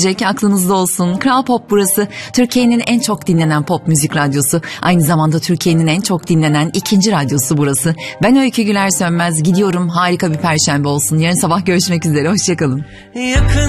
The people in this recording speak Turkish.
gelecek, aklınızda olsun. Kral Pop burası. Türkiye'nin en çok dinlenen pop müzik radyosu. Aynı zamanda Türkiye'nin en çok dinlenen ikinci radyosu burası. Ben Öykü Güler Sönmez. Gidiyorum. Harika bir perşembe olsun. Yarın sabah görüşmek üzere. Hoşçakalın.